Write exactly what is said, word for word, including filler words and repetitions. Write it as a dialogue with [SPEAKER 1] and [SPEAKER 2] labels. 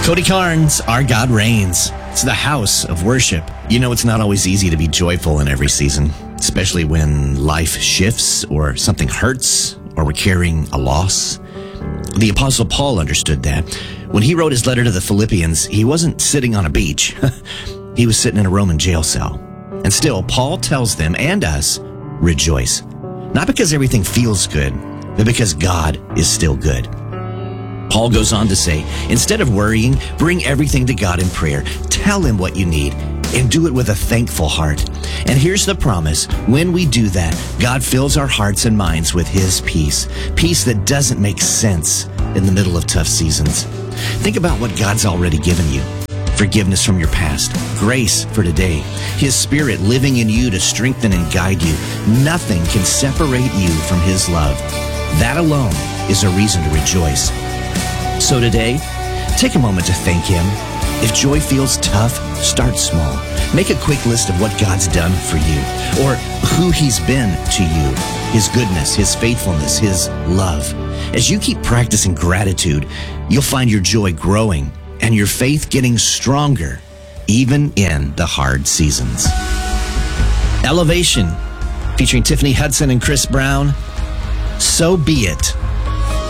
[SPEAKER 1] Cody Carnes, Our God Reigns. It's the house of worship. You know, it's not always easy to be joyful in every season, especially when life shifts or something hurts or we're carrying a loss. The Apostle Paul understood that. When he wrote his letter to the Philippians, he wasn't sitting on a beach. He was sitting in a Roman jail cell. And still, Paul tells them and us, rejoice. Not because everything feels good, but because God is still good. Paul goes on to say, instead of worrying, bring everything to God in prayer. Tell him what you need and do it with a thankful heart. And here's the promise. When we do that, God fills our hearts and minds with his peace. Peace that doesn't make sense in the middle of tough seasons. Think about what God's already given you. Forgiveness from your past, grace for today, his spirit living in you to strengthen and guide you. Nothing can separate you from his love. That alone is a reason to rejoice. So today, take a moment to thank him. If joy feels tough, start small. Make a quick list of what God's done for you or who he's been to you, his goodness, his faithfulness, his love. As you keep practicing gratitude, you'll find your joy growing and your faith getting stronger, even in the hard seasons. Elevation, featuring Tiffany Hudson and Chris Brown. So be it.